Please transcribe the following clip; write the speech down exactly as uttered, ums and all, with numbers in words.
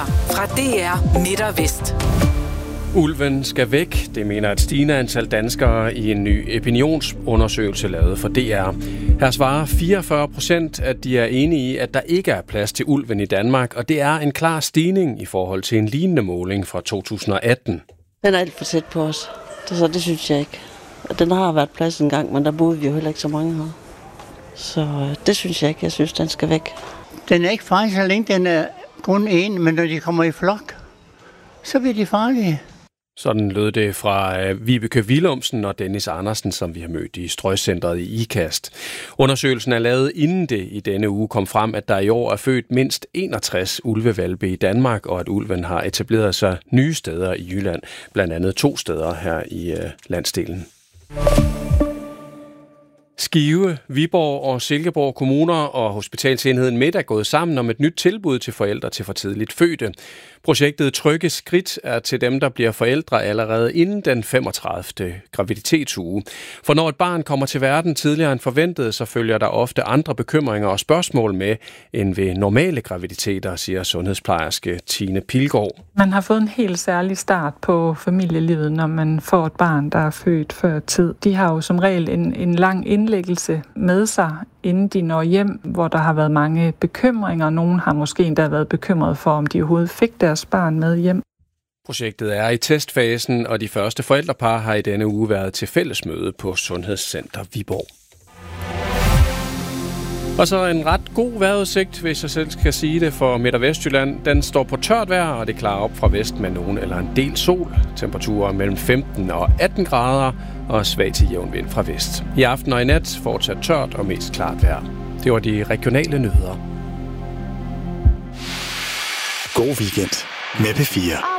Nyheder fra D R Midt og Vest. Ulven skal væk, det mener et stigende antal danskere i en ny opinionsundersøgelse lavet for D R. Her svarer fireogfyrre procent, at de er enige i, at der ikke er plads til ulven i Danmark, og det er en klar stigning i forhold til en lignende måling fra to tusind og atten. Den er alt for tæt på os, det, så det synes jeg ikke. Den har været plads en gang, men der boede vi jo heller ikke så mange her. Så det synes jeg ikke, jeg synes, den skal væk. Den er ikke farlig, så længe den er kun en, men når de kommer i flok, så bliver de farlige. Sådan lød det fra Vibeke Willumsen og Dennis Andersen, som vi har mødt i Strøgcentret i Ikast. Undersøgelsen er lavet inden det i denne uge kom frem, at der i år er født mindst enogtres ulvehvalpe i Danmark, og at ulven har etableret sig nye steder i Jylland, blandt andet to steder her i landsdelen. Skive, Viborg og Silkeborg kommuner og Hospitalsenheden Midt er gået sammen om et nyt tilbud til forældre til for tidligt fødte. Projektet Trygge Skridt er til dem, der bliver forældre allerede inden den femogtredivte graviditetsuge. For når et barn kommer til verden tidligere end forventet, så følger der ofte andre bekymringer og spørgsmål med end ved normale graviditeter, siger sundhedsplejerske Tine Pilgaard. Man har fået en helt særlig start på familielivet, når man får et barn, der er født før tid. De har jo som regel en, en lang indlæggelse med sig, inden de når hjem, hvor der har været mange bekymringer. Nogen har måske endda været bekymret for, om de overhovedet fik deres barn med hjem. Projektet er i testfasen, og de første forældrepar har i denne uge været til fællesmøde på Sundhedscenter Viborg. Og så en ret god vejrudsigt, hvis jeg selv skal sige det, for Midt- og Vestjylland. Den står på tørt vejr, og det klarer op fra vest med nogen eller en del sol. Temperaturer mellem femten og atten grader, og svag til jævn vind fra vest. I aften og i nat fortsat tørt og mest klart vejr. Det var de regionale nyheder. God weekend med P fire.